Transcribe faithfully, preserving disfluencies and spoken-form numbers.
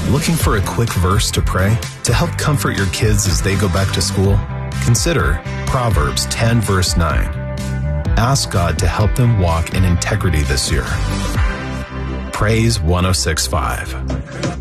Looking for a quick verse to pray to help comfort your kids as they go back to school? Consider Proverbs ten, verse nine. Ask God to help them walk in integrity this year. Praise one oh six point five.